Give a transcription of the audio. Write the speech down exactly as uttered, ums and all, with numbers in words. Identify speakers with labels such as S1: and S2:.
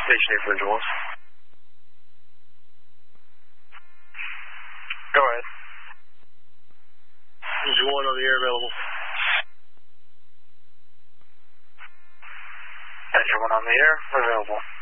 S1: Station eight visuals. Go ahead. Engine one on the air available. Engine one on the air available.